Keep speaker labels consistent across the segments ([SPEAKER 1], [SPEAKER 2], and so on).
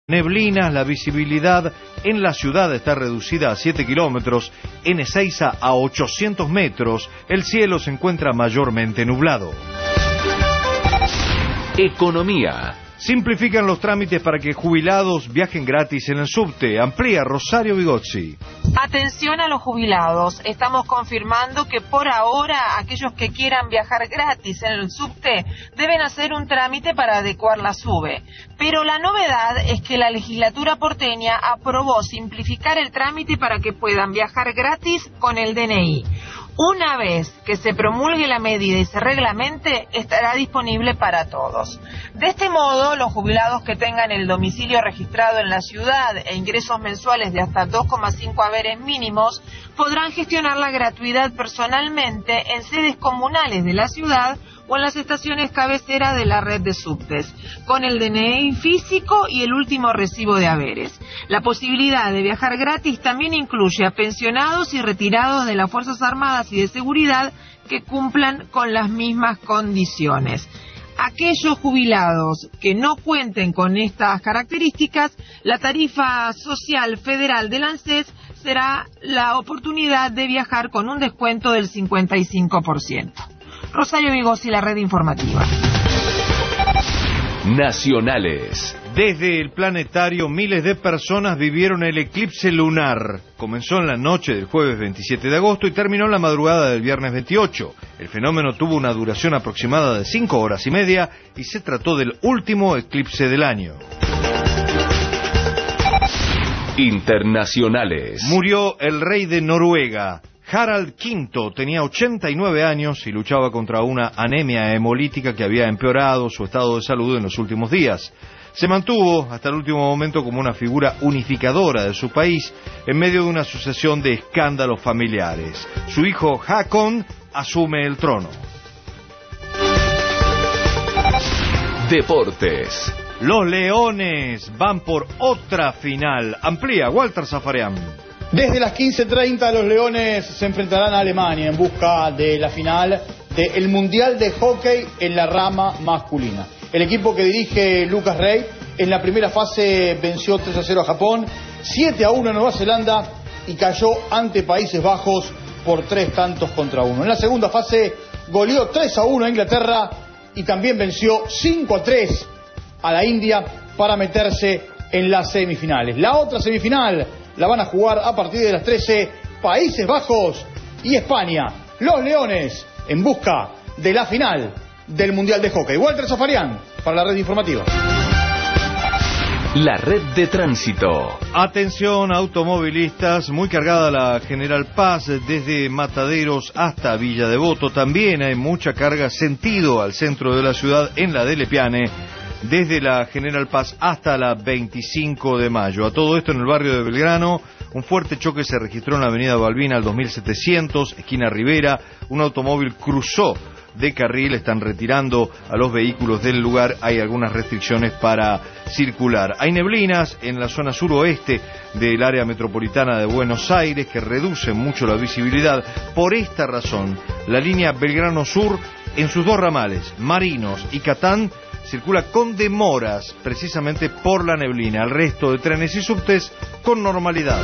[SPEAKER 1] Neblinas, la visibilidad en la ciudad está reducida a 7 kilómetros, en Ezeiza a 800 metros, el cielo se encuentra mayormente nublado.
[SPEAKER 2] Economía.
[SPEAKER 1] Simplifican los trámites para que jubilados viajen gratis en el subte. Amplía Rosario Vigozzi.
[SPEAKER 3] Atención a los jubilados. Estamos confirmando que por ahora aquellos que quieran viajar gratis en el subte deben hacer un trámite para adecuar la SUBE. Pero la novedad es que la legislatura porteña aprobó simplificar el trámite para que puedan viajar gratis con el DNI. Una vez que se promulgue la medida y se reglamente, estará disponible para todos. De este modo, los jubilados que tengan el domicilio registrado en la ciudad e ingresos mensuales de hasta 2,5 haberes mínimos, podrán gestionar la gratuidad personalmente en sedes comunales de la ciudad o en las estaciones cabeceras de la red de subtes, con el DNI físico y el último recibo de haberes. La posibilidad de viajar gratis también incluye a pensionados y retirados de las Fuerzas Armadas y de Seguridad que cumplan con las mismas condiciones. Aquellos jubilados que no cuenten con estas características, la tarifa social federal del ANSES será la oportunidad de viajar con un descuento del 55%. Rosario Vigozzi, la red informativa.
[SPEAKER 2] Nacionales.
[SPEAKER 1] Desde el planetario, miles de personas vivieron el eclipse lunar. Comenzó en la noche del jueves 27 de agosto y terminó en la madrugada del viernes 28. El fenómeno tuvo una duración aproximada de 5 horas y media y se trató del último eclipse del año.
[SPEAKER 2] Internacionales.
[SPEAKER 1] Murió el rey de Noruega. Harald V tenía 89 años y luchaba contra una anemia hemolítica que había empeorado su estado de salud en los últimos días. Se mantuvo hasta el último momento como una figura unificadora de su país en medio de una sucesión de escándalos familiares. Su hijo Håkon asume el trono.
[SPEAKER 2] Deportes.
[SPEAKER 1] Los Leones van por otra final. Amplía Walter Zafarian.
[SPEAKER 4] Desde las 15:30 los Leones se enfrentarán a Alemania en busca de la final del Mundial de Hockey en la rama masculina. El equipo que dirige Lucas Rey en la primera fase venció 3-0 a Japón, 7-1 a Nueva Zelanda y cayó ante Países Bajos por 3-1. En la segunda fase goleó 3-1 a Inglaterra y también venció 5-3 a la India para meterse en las semifinales. La otra semifinal la van a jugar a partir de las 13 Países Bajos y España. Los Leones en busca de la final del Mundial de Hockey. Walter Zafarian para la red informativa.
[SPEAKER 2] La red de tránsito.
[SPEAKER 1] Atención automovilistas, muy cargada la General Paz desde Mataderos hasta Villa Devoto. También hay mucha carga sentido al centro de la ciudad en la de Lepiane, desde la General Paz hasta la 25 de mayo. A todo esto en el barrio de Belgrano, un fuerte choque se registró en la avenida Balbina al 2700, esquina Rivera. Un automóvil cruzó de carril, están retirando a los vehículos del lugar, hay algunas restricciones para circular. Hay neblinas en la zona suroeste del área metropolitana de Buenos Aires que reducen mucho la visibilidad. Por esta razón, la línea Belgrano Sur en sus dos ramales, Marinos y Catán, circula con demoras precisamente por la neblina. El resto de trenes y subtes con normalidad.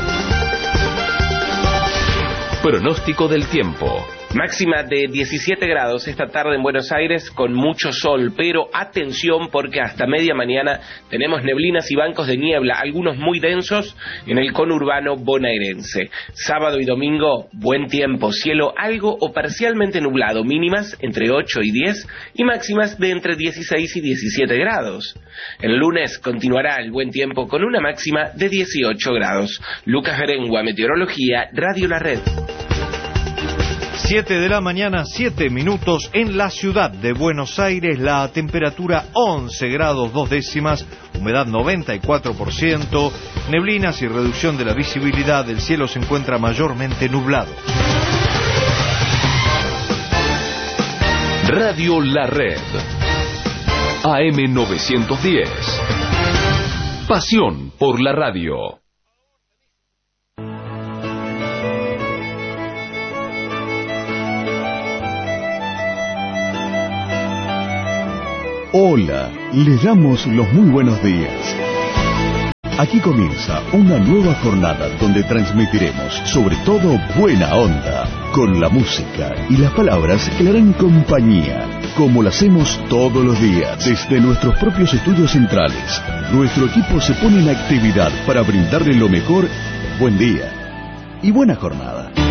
[SPEAKER 2] Pronóstico del tiempo.
[SPEAKER 5] Máxima de 17 grados esta tarde en Buenos Aires con mucho sol, pero atención porque hasta media mañana tenemos neblinas y bancos de niebla, algunos muy densos en el conurbano bonaerense. Sábado y domingo, buen tiempo, cielo algo o parcialmente nublado, mínimas entre 8 y 10 y máximas de entre 16 y 17 grados. El lunes continuará el buen tiempo con una máxima de 18 grados. Lucas Berengua, Meteorología, Radio La Red.
[SPEAKER 1] 7 de la mañana, 7 minutos en la ciudad de Buenos Aires, la temperatura 11 grados 2 décimas, humedad 94%, neblinas y reducción de la visibilidad, el cielo se encuentra mayormente nublado.
[SPEAKER 2] Radio La Red, AM 910, pasión por la radio.
[SPEAKER 6] Hola, le damos los muy buenos días. Aquí comienza una nueva jornada donde transmitiremos sobre todo buena onda, con la música y las palabras que le harán compañía, como lo hacemos todos los días desde nuestros propios estudios centrales. Nuestro equipo se pone en actividad para brindarle lo mejor. Buen día y buena jornada.